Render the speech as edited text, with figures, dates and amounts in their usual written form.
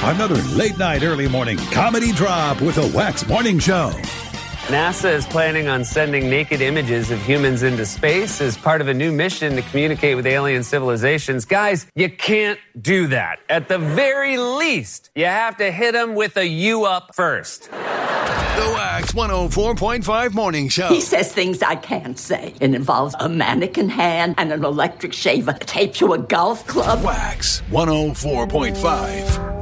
Another late night, early morning comedy drop with the Wax Morning Show. NASA is planning on sending naked images of humans into space as part of a new mission to communicate with alien civilizations. Guys, you can't do that. At the very least, you have to hit them with a U up first. The Wax 104.5 Morning Show. He says things I can't say. It involves a mannequin hand and an electric shaver taped to a golf club. Wax 104.5.